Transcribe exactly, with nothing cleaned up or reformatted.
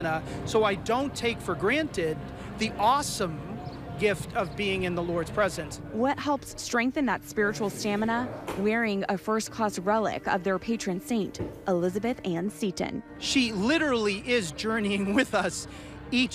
So I don't take for granted the awesome gift of being in the Lord's presence. What helps strengthen that spiritual stamina? Wearing a first-class relic of their patron saint, Elizabeth Ann Seton. She literally is journeying with us each